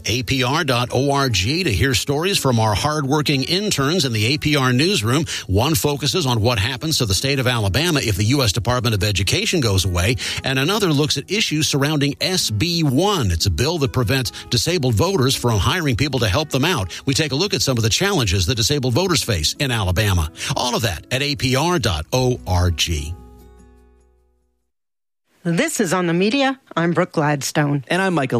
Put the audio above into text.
apr.org to hear stories from our hardworking interns in the APR newsroom. One focuses on what happens to the state of Alabama if the U.S. Department of Education goes away, and another looks at issues surrounding SB 1. It's a bill that prevents disabled voters from hiring people to help them out. We take a look at some of the challenges that disabled voters face in Alabama. All of that at apr.org. This is On the Media. I'm Brooke Gladstone. And I'm Michael